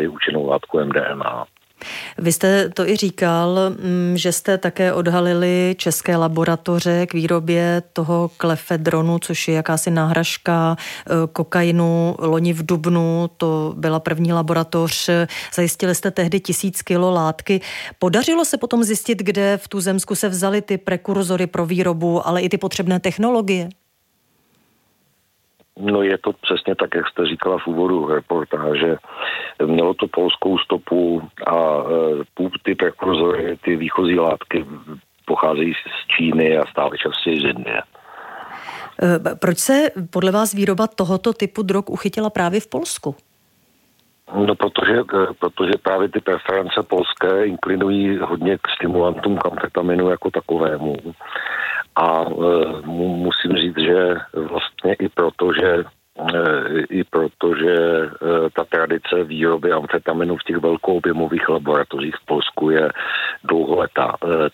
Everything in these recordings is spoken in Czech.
našli účinnou látku MDMA. Vy jste to i říkal, že jste také odhalili české laboratoře k výrobě toho klefedronu, což je jakási náhražka kokainu. Loni v dubnu to byla první laboratoř. Zajistili jste tehdy 1000 kilo látky. Podařilo se potom zjistit, kde v tuzemsku se vzaly ty prekurzory pro výrobu, ale i ty potřebné technologie? No je to přesně tak, jak jste říkala v úvodu reportáže. Mělo to polskou stopu a ty prekurzory, ty výchozí látky pocházejí z Číny a stále častěji z Indie. Proč se podle vás výroba tohoto typu drog uchytila právě v Polsku? No, protože právě ty preference polské inklinují hodně k stimulantům, k amfetaminu jako takovému. A musím říct, že vlastně i protože ta tradice výroby amfetaminu v těch velkoobjemových laboratořích v Polsku je dlouholetá.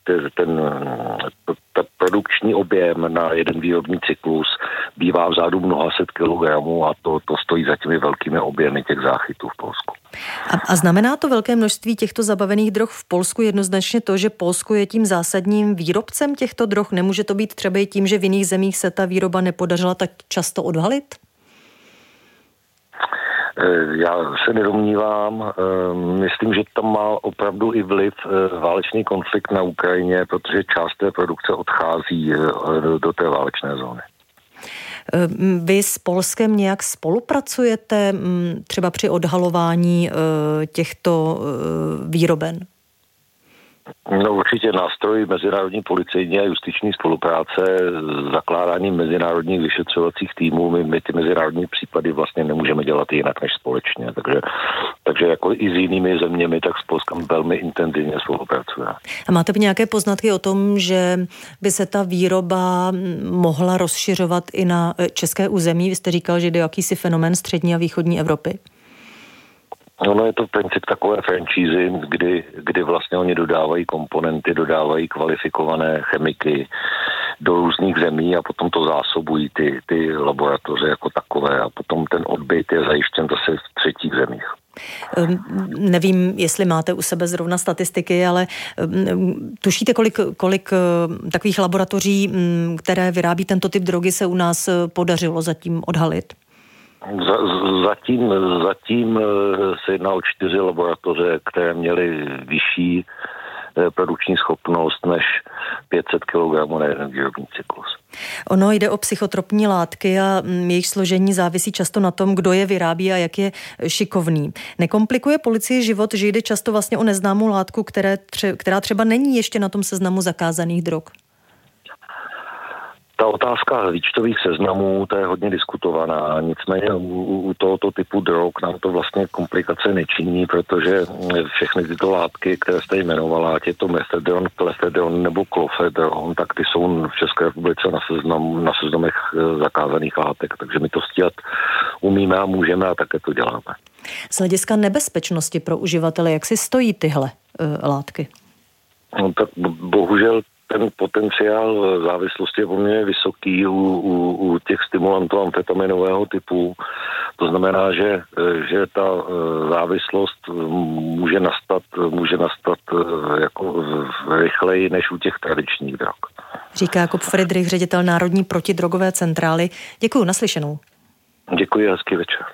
Ta produkční objem na jeden výrobní cyklus bývá v řádu mnoha set kilogramů a to stojí za těmi velkými objemy těch záchytů v Polsku. A znamená to velké množství těchto zabavených drog v Polsku jednoznačně to, že Polsko je tím zásadním výrobcem těchto drog? Nemůže to být třeba i tím, že v jiných zemích se ta výroba nepodařila tak často odhalit? Já se nedomnívám, myslím, že tam má opravdu i vliv válečný konflikt na Ukrajině, protože část té produkce odchází do té válečné zóny. Vy s Polskem nějak spolupracujete třeba při odhalování těchto výroben? No určitě nástroj mezinárodní policejní a justiční spolupráce, zakládáním mezinárodních vyšetřovacích týmů, my ty mezinárodní případy vlastně nemůžeme dělat jinak než společně, takže jako i s jinými zeměmi, tak s Polskem velmi intenzivně spolupracujeme. A máte nějaké poznatky o tom, že by se ta výroba mohla rozšiřovat i na české území? Vy jste říkal, že jde o jakýsi fenomén střední a východní Evropy. Ono je to princip takové franšízy, kdy vlastně oni dodávají komponenty, dodávají kvalifikované chemiky do různých zemí a potom to zásobují ty laboratoře jako takové a potom ten odbyt je zajištěn zase v třetích zemích. Nevím, jestli máte u sebe zrovna statistiky, ale tušíte, kolik takových laboratoří, které vyrábí tento typ drogy, se u nás podařilo zatím odhalit? Zatím se jedná o 4 laboratoře, které měly vyšší produkční schopnost než 500 kg na jeden výrobní cyklus. Ono jde o psychotropní látky a jejich složení závisí často na tom, kdo je vyrábí a jak je šikovný. Nekomplikuje policii život, že jde často vlastně o neznámou látku, která třeba není ještě na tom seznamu zakázaných drog? Ta otázka výčtových seznamů, to je hodně diskutovaná, nicméně u tohoto typu drog nám to vlastně komplikace nečiní, protože všechny tyto látky, které jste jmenovala, ať je to mefedron, klefedron nebo klofedron, tak ty jsou v České republice na seznamech zakázaných látek, takže my to stíhat umíme a můžeme a také to děláme. Z hlediska nebezpečnosti pro uživatele, jak si stojí tyhle látky? No, tak bohužel ten potenciál závislosti je poměrně vysoký u těch stimulantů amfetaminového typu. To znamená, že ta závislost může nastat jako rychleji než u těch tradičních drog. Říká Jakub Friedrich, ředitel Národní protidrogové centrály. Děkuju, naslyšenou. Děkuji, hezký večer.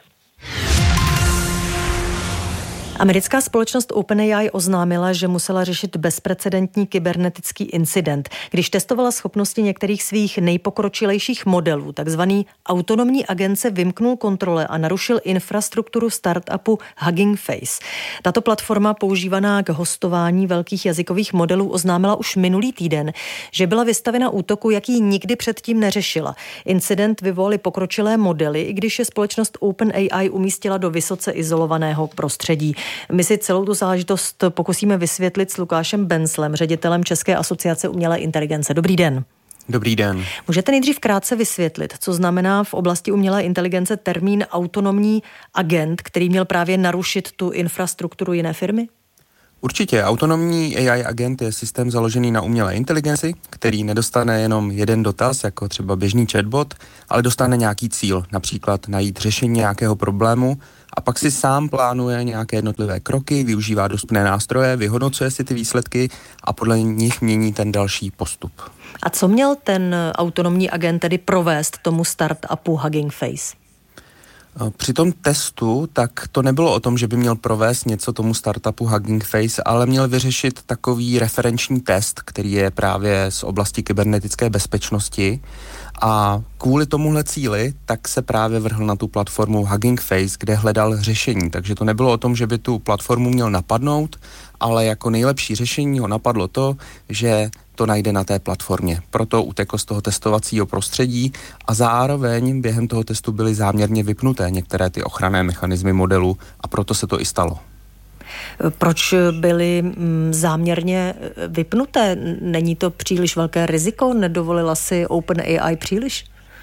Americká společnost OpenAI oznámila, že musela řešit bezprecedentní kybernetický incident, když testovala schopnosti některých svých nejpokročilejších modelů. Takzvaný autonomní agent se vymknul kontrole a narušil infrastrukturu startupu Hugging Face. Tato platforma používaná k hostování velkých jazykových modelů oznámila už minulý týden, že byla vystavena útoku, jaký nikdy předtím neřešila. Incident vyvolali pokročilé modely, i když je společnost OpenAI umístila do vysoce izolovaného prostředí. My si celou tu záležitost pokusíme vysvětlit s Lukášem Benzlem, ředitelem České asociace umělé inteligence. Dobrý den. Dobrý den. Můžete nejdřív krátce vysvětlit, co znamená v oblasti umělé inteligence termín autonomní agent, který měl právě narušit tu infrastrukturu jiné firmy? Určitě. Autonomní AI agent je systém založený na umělé inteligenci, který nedostane jenom jeden dotaz, jako třeba běžný chatbot, ale dostane nějaký cíl, například najít řešení nějakého problému a pak si sám plánuje nějaké jednotlivé kroky, využívá dostupné nástroje, vyhodnocuje si ty výsledky a podle nich mění ten další postup. A co měl ten autonomní agent tedy provést tomu startupu Hugging Face? Při tom testu tak to nebylo o tom, že by měl provést něco tomu startupu Hugging Face, ale měl vyřešit takový referenční test, který je právě z oblasti kybernetické bezpečnosti. A kvůli tomuhle cíli tak se právě vrhl na tu platformu Hugging Face, kde hledal řešení. Takže to nebylo o tom, že by tu platformu měl napadnout, ale jako nejlepší řešení ho napadlo to, že to najde na té platformě. Proto utekl z toho testovacího prostředí a zároveň během toho testu byly záměrně vypnuté některé ty ochranné mechanismy modelu a proto se to i stalo. Proč byly záměrně vypnuté? Není to příliš velké riziko? Nedovolila si OpenAI příliš?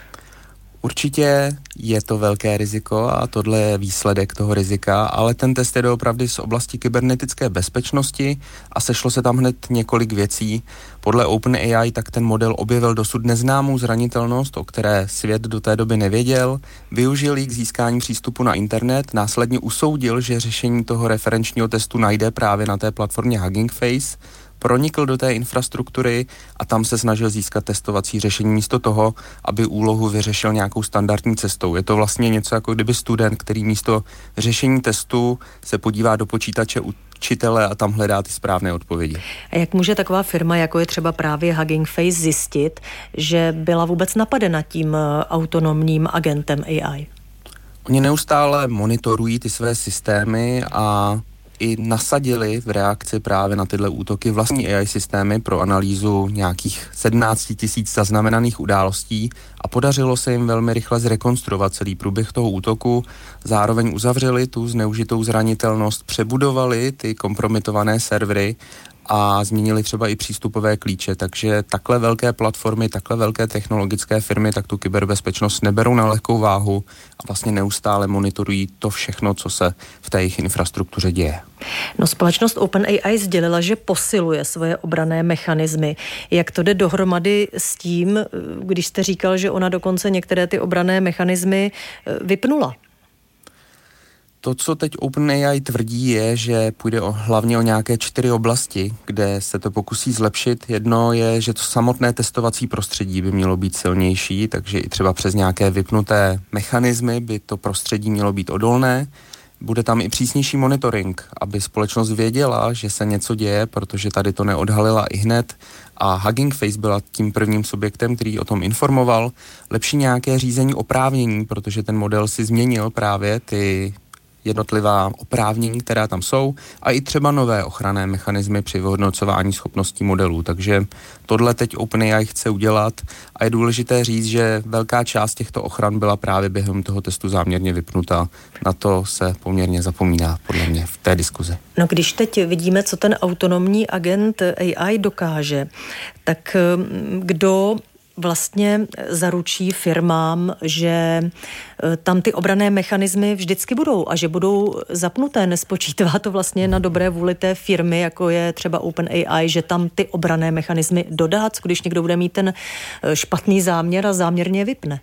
Určitě je to velké riziko a tohle je výsledek toho rizika, ale ten test je doopravdy z oblasti kybernetické bezpečnosti a sešlo se tam hned několik věcí. Podle OpenAI tak ten model objevil dosud neznámou zranitelnost, o které svět do té doby nevěděl, využil ji k získání přístupu na internet, následně usoudil, že řešení toho referenčního testu najde právě na té platformě Hugging Face, pronikl do té infrastruktury a tam se snažil získat testovací řešení místo toho, aby úlohu vyřešil nějakou standardní cestou. Je to vlastně něco jako kdyby student, který místo řešení testu se podívá do počítače učitele a tam hledá ty správné odpovědi. A jak může taková firma, jako je třeba právě Hugging Face, zjistit, že byla vůbec napadena tím autonomním agentem AI? Oni neustále monitorují ty své systémy a i nasadili v reakci právě na tyhle útoky vlastní AI systémy pro analýzu nějakých 17 000 zaznamenaných událostí a podařilo se jim velmi rychle zrekonstruovat celý průběh toho útoku. Zároveň uzavřeli tu zneužitou zranitelnost, přebudovali ty kompromitované servery a změnili třeba i přístupové klíče, takže takhle velké platformy, takhle velké technologické firmy tak tu kyberbezpečnost neberou na lehkou váhu a vlastně neustále monitorují to všechno, co se v té jejich infrastruktuře děje. No, společnost OpenAI sdělila, že posiluje svoje obranné mechanismy. Jak to jde dohromady s tím, když jste říkal, že ona dokonce některé ty obranné mechanismy vypnula? To, co teď OpenAI tvrdí, je, že půjde hlavně o nějaké 4 oblasti, kde se to pokusí zlepšit. Jedno je, že to samotné testovací prostředí by mělo být silnější, takže i třeba přes nějaké vypnuté mechanismy by to prostředí mělo být odolné. Bude tam i přísnější monitoring, aby společnost věděla, že se něco děje, protože tady to neodhalila i hned a Hugging Face byla tím prvním subjektem, který o tom informoval. Lepší nějaké řízení oprávnění, protože ten model si změnil právě ty jednotlivá oprávnění, která tam jsou a i třeba nové ochranné mechanismy při vyhodnocování schopností modelů. Takže tohle teď OpenAI chce udělat a je důležité říct, že velká část těchto ochran byla právě během toho testu záměrně vypnuta. Na to se poměrně zapomíná podle mě v té diskuzi. No, když teď vidíme, co ten autonomní agent AI dokáže, tak kdo vlastně zaručí firmám, že tam ty obranné mechanismy vždycky budou a že budou zapnuté. Nespočítá to vlastně na dobré vůli té firmy, jako je třeba OpenAI, že tam ty obranné mechanismy dodá, co když někdo bude mít ten špatný záměr a záměrně vypne.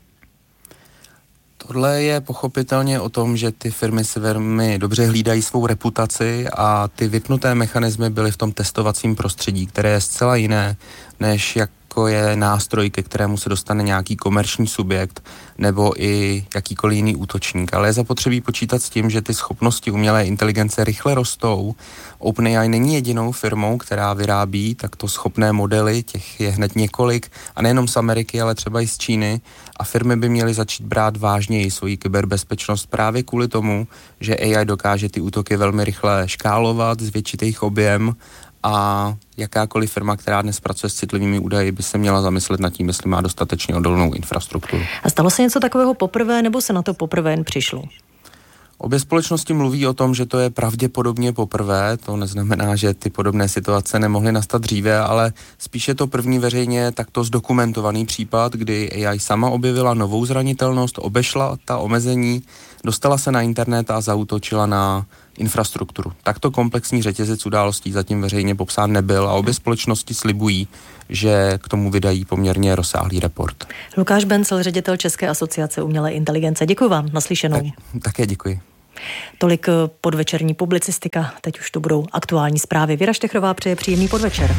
Tohle je pochopitelně o tom, že ty firmy si velmi dobře hlídají svou reputaci a ty vypnuté mechanismy byly v tom testovacím prostředí, které je zcela jiné, než jako je nástroj, ke kterému se dostane nějaký komerční subjekt nebo i jakýkoliv jiný útočník. Ale je zapotřebí počítat s tím, že ty schopnosti umělé inteligence rychle rostou. OpenAI není jedinou firmou, která vyrábí takto schopné modely, těch je hned několik a nejenom z Ameriky, ale třeba i z Číny a firmy by měly začít brát vážněji svoji kyberbezpečnost právě kvůli tomu, že AI dokáže ty útoky velmi rychle škálovat, zvětšit jejich objem a jakákoliv firma, která dnes pracuje s citlivými údaji, by se měla zamyslet nad tím, jestli má dostatečně odolnou infrastrukturu. A stalo se něco takového poprvé, nebo se na to poprvé jen přišlo? Obě společnosti mluví o tom, že to je pravděpodobně poprvé, to neznamená, že ty podobné situace nemohly nastat dříve, ale spíše to první veřejně takto zdokumentovaný případ, kdy AI sama objevila novou zranitelnost, obešla ta omezení, dostala se na internet a zaútočila na infrastrukturu. Takto komplexní řetězec událostí zatím veřejně popsán nebyl a obě společnosti slibují, že k tomu vydají poměrně rozsáhlý report. Lukáš Bencel, ředitel České asociace umělé inteligence. Děkuji vám, naslyšenou. Také děkuji. Tolik podvečerní publicistika, teď už to budou aktuální zprávy. Věra Štechrová přeje příjemný podvečer.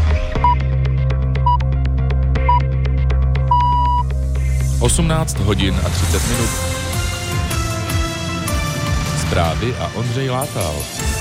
Osmnáct hodin a 30 minut. Zprávy a Ondřej Látal.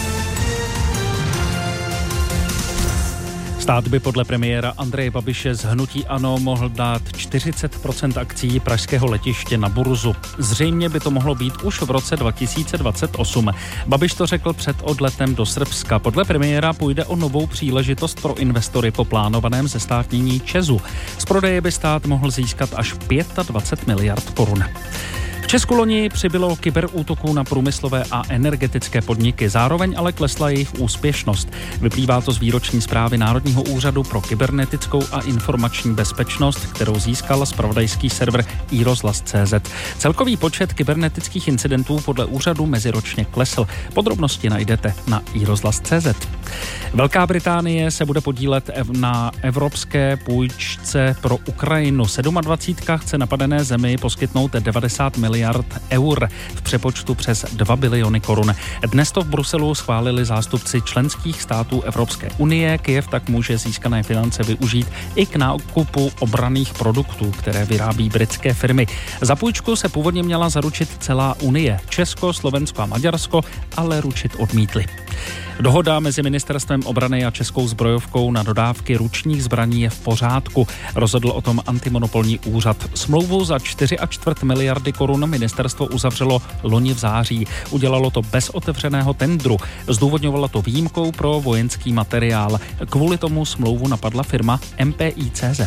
Stát by podle premiéra Andreje Babiše z hnutí ANO mohl dát 40% akcií pražského letiště na burzu. Zřejmě by to mohlo být už v roce 2028. Babiš to řekl před odletem do Srbska. Podle premiéra půjde o novou příležitost pro investory po plánovaném zestátnění ČEZu. Z prodeje by stát mohl získat až 25 miliard korun. V Česku loni přibylo kyberútoků na průmyslové a energetické podniky, zároveň ale klesla jejich úspěšnost. Vyplývá to z výroční zprávy Národního úřadu pro kybernetickou a informační bezpečnost, kterou získal zpravodajský server iRozhlas.cz. Celkový počet kybernetických incidentů podle úřadu meziročně klesl. Podrobnosti najdete na iRozhlas.cz. Velká Británie se bude podílet na evropské půjčce pro Ukrajinu. 27. chce napadené zemi poskytnout 90 miliard eur v přepočtu přes 2 biliony korun. Dnes to v Bruselu schválili zástupci členských států Evropské unie. Kyjev tak může získané finance využít i k nákupu obranných produktů, které vyrábí britské firmy. Za půjčku se původně měla zaručit celá Unie. Česko, Slovensko a Maďarsko ale ručit odmítli. Dohoda mezi ministerstvem obrany a Českou zbrojovkou na dodávky ručních zbraní je v pořádku. Rozhodl o tom antimonopolní úřad. Smlouvu za 4,25 miliardy korun ministerstvo uzavřelo loni v září. Udělalo to bez otevřeného tendru. Zdůvodňovalo to výjimkou pro vojenský materiál. Kvůli tomu smlouvu napadla firma MPI.cz.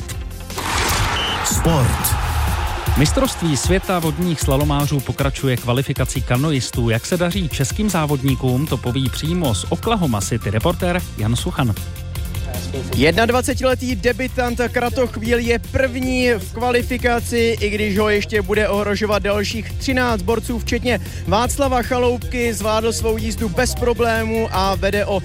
Sport. Mistrovství světa vodních slalomářů pokračuje kvalifikací kanoistů. Jak se daří českým závodníkům, to poví přímo z Oklahoma City reportér Jan Suchan. 21letý debutant Kratochvíl je první v kvalifikaci, i když ho ještě bude ohrožovat dalších 13 borců, včetně Václava Chaloupky. Zvládl svou jízdu bez problémů a vede o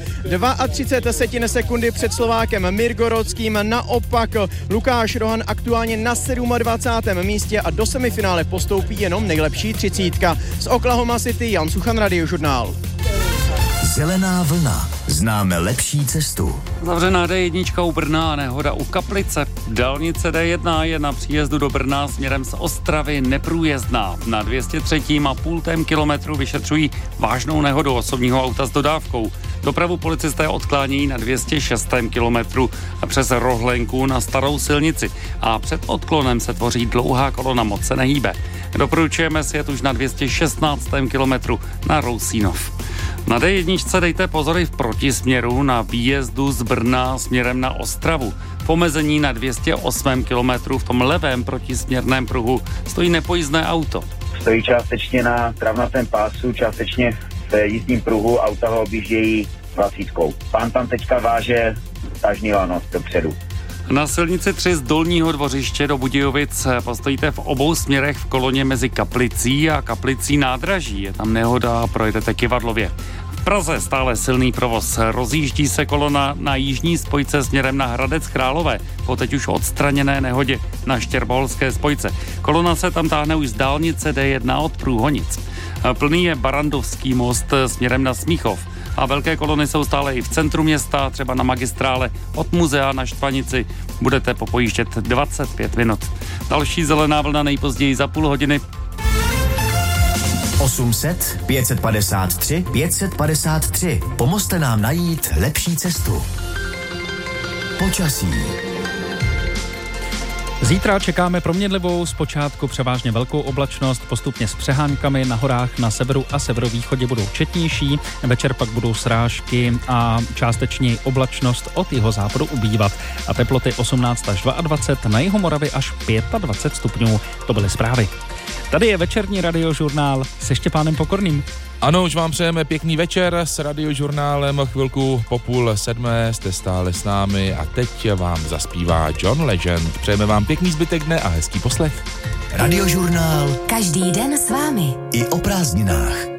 32 sekundy před Slovákem Mirgorodským. Naopak Lukáš Rohan aktuálně na 27. místě a do semifinále postoupí jenom nejlepší 30. Z Oklahoma City Jan Suchan, Radiožurnál. Zelená vlna. Známe lepší cestu. Zavřená D1 u Brna a nehoda u Kaplice. Dálnice D1 je na příjezdu do Brna směrem z Ostravy neprůjezdná. Na 203,5 kilometru vyšetřují vážnou nehodu osobního auta s dodávkou. Dopravu policisté odklánějí na 206. kilometru přes Rohlenku na starou silnici a před odklonem se tvoří dlouhá kolona, moc se nehýbe. Doporučujeme sjet už na 216. kilometru na Rousínov. Na D1 dejte pozor i v protisměru na výjezdu z Brna směrem na Ostravu. V omezení na 208. kilometru v tom levém protisměrném pruhu stojí nepojízdné auto. Stojí částečně na travnatém pásu, částečně v jízdním pruhu, auta ho objíždějí 20. Pán tam teďka váže tažný lanos dopředu. Na silnici 3 z Dolního Dvořiště do Budějovic postojíte v obou směrech v koloně mezi Kaplicí a Kaplicí nádraží. Je tam nehoda a projedete Kyvadlově. V Praze stále silný provoz. Rozjíždí se kolona na jižní spojce směrem na Hradec Králové po teď už odstraněné nehodě na Štěrboholské spojce. Kolona se tam táhne už z dálnice D1 od Průhonic. Plný je Barandovský most směrem na Smíchov. A velké kolony jsou stále i v centru města, třeba na magistrále od muzea na Štvanici. Budete popojíždět 25 minut. Další zelená vlna nejpozději za půl hodiny. 800 553 553. Pomozte nám najít lepší cestu. Počasí. Zítra čekáme proměnlivou, zpočátku převážně velkou oblačnost, postupně s přehánkami, na horách na severu a severovýchodě budou četnější, večer pak budou srážky a částečně oblačnost od jihozápadu ubývat a teploty 18 až 22, na jihu Moravy až 25 stupňů. To byly zprávy. Tady je večerní radiožurnál se Štěpánem Pokorným. Ano, už vám přejeme pěkný večer s Radiožurnálem. Chvilku po 6:30 jste stále s námi a teď vám zaspívá John Legend. Přejeme vám pěkný zbytek dne a hezký poslech. Radiožurnál. Každý den s vámi. I o prázdninách.